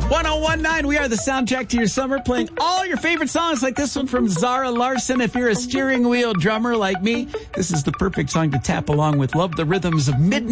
1019, we are the soundtrack to your summer, playing all your favorite songs like this one from Zara Larsson. If you're a steering wheel drummer like me, this is the perfect song to tap along with. Love the rhythms of midnight.